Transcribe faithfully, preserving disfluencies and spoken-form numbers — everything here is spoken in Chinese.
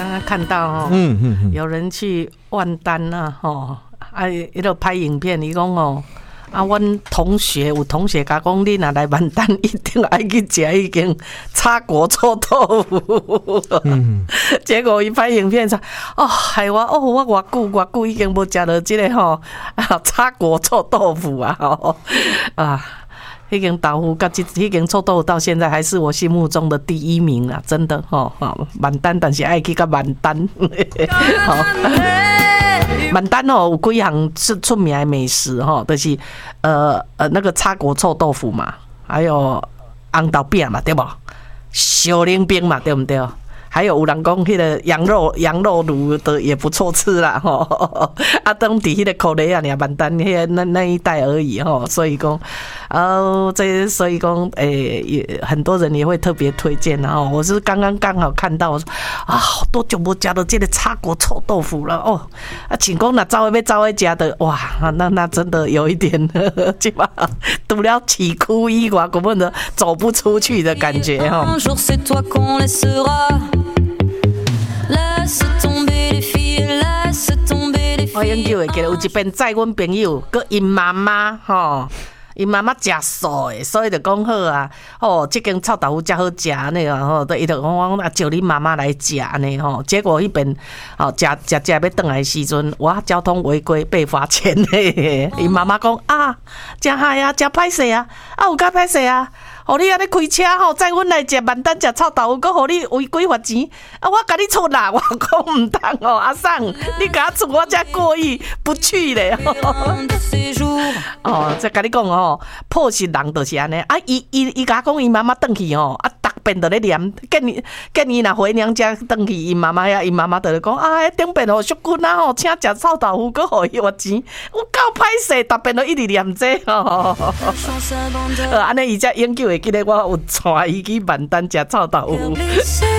刚刚看到哦，嗯嗯嗯，有人去万丹啊，吼，啊，迄个拍影片，伊讲哦，啊，阮同学有同学甲讲，你若来万丹，一定爱去食迄间叉国臭豆腐。嗯，结果伊拍影片说，哦，害我哦，我偌久偌久已经无食到即个吼啊叉国臭豆腐啊，吼啊。迄间豆腐甲即迄间臭豆腐到现在还是我心目中的第一名啦，真的吼吼，万丹，但是爱去到万丹，吼，万丹吼有几项出出名的美食吼，就是呃呃那个叉国臭豆腐嘛，还有红豆饼嘛，对不？小冷冰嘛，对不对？还有有人讲迄个羊肉羊肉炉的也不错吃啦吼，啊，当伫迄个口雷啊，尔万丹迄个那那一带而已吼，所以讲，哦，这所以讲，诶、欸，也很多人也会特别推荐然后我是刚刚刚好看到，我说啊，好多久无食到这个叉国臭豆腐了哦，啊，请讲那早要早要食的，哇，那那真的有一点，基本上除了起哭以外，根本都走不出去的感觉哈。我永久会记得有一遍载阮朋友，佮因妈妈吼，因妈妈食素的，所以就讲好啊，哦，这间臭豆腐真好食呢，吼，伊就讲啊，叫你妈妈来食呢，吼，结果迄边哦，食食食要转来的时阵，我交通违规被罚钱嘞，因妈妈讲啊，真害啊，真歹势啊，啊有甲歹势啊。互你安尼开车吼，载阮来食万丹食臭豆腐，佮互你违规罚钱啊！我甲你出啦，我讲唔通哦，阿送，你甲我出，我才过意不去咧。哦，再甲你讲哦，破事人就是安尼啊！伊伊伊甲我讲，伊妈妈转去哦，啊，逐遍都咧念，见伊见伊若回娘家转去，伊妈妈呀，伊妈妈就咧讲啊，顶遍吼淑君啊吼，请食臭豆腐，佮互伊罚钱，我够歹势，逐遍都一直念这吼。呃，安尼伊才永久会记得我有带伊去万丹食臭豆腐。